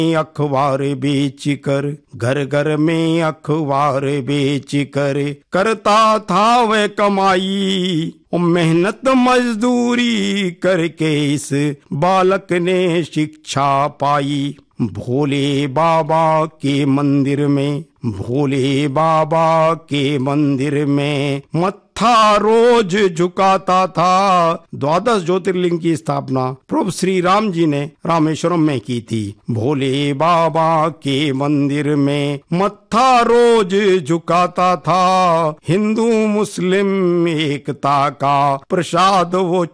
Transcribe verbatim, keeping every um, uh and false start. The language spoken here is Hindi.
अखबार बेच कर, घर घर में अखबार बेच कर करता था वह कमाई। और मेहनत मजदूरी करके इस बालक ने शिक्षा पाई। भोले बाबा के मंदिर में, भोले बाबा के मंदिर में मत्था रोज झुकाता था। द्वादश ज्योतिर्लिंग की स्थापना प्रभु श्री राम जी ने रामेश्वरम में की थी। भोले बाबा के मंदिर में मत्था रोज झुकाता था। हिंदू मुस्लिम एकता का प्रसाद वो